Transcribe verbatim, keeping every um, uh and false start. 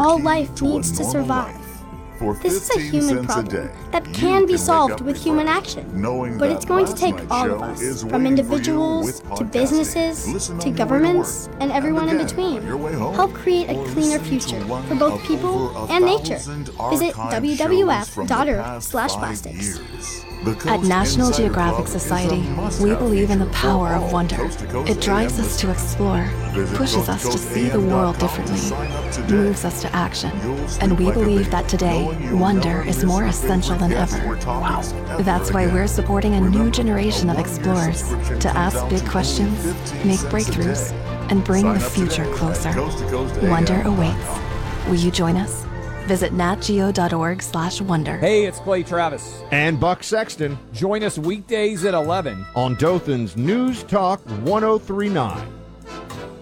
all key life to a needs to normal survive. life. For This is a fifteen human cents problem a day, that you can be wake solved up with human refreshed, action. knowing But that it's going to last take night's all show of us, is from waiting for you individuals with to podcasting. businesses Listen to on your way to governments work, and everyone in again between. on your way home, Help create a or cleaner listen to future one for both of people over a and nature. thousand Visit archived w shows w f from dot the org past slash five plastics. years. The At Coast National Insider Geographic Club is a Society, must-have we believe in the feature for power of all wonder. Coast to Coast It drives A M us to explore, Visit pushes us to see the world differently, moves us to action, and we believe that today, wonder is more essential than ever. Wow. That's why we're supporting a new generation of explorers to ask big questions, make breakthroughs, and bring the future closer. Wonder awaits. Will you join us? Visit natgeo.org slash wonder. Hey, it's Clay Travis. And Buck Sexton Join us weekdays at eleven on Dothan's News Talk one oh three point nine.